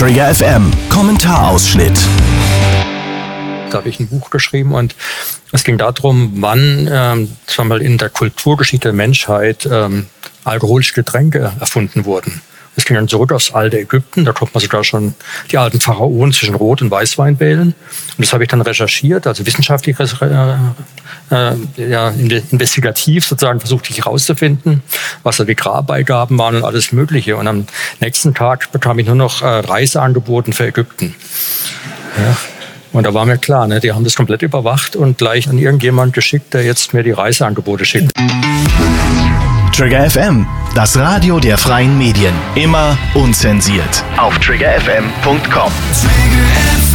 Trigger FM Kommentarausschnitt. Da habe ich ein Buch geschrieben und es ging darum, wann in der Kulturgeschichte der Menschheit alkoholische Getränke erfunden wurden. Es ging dann zurück aufs alte Ägypten, da konnte man sogar schon die alten Pharaonen zwischen Rot- und Weißwein wählen. Und das habe ich dann recherchiert, also wissenschaftlich investigativ sozusagen versucht, ich herauszufinden, was da die Grabbeigaben waren und alles Mögliche. Und am nächsten Tag bekam ich nur noch Reiseangebote für Ägypten. Ja. Und da war mir klar, ne, die haben das komplett überwacht und gleich an irgendjemand geschickt, der jetzt mir die Reiseangebote schickt. Trigger FM, das Radio der freien Medien. Immer unzensiert. Auf triggerfm.com.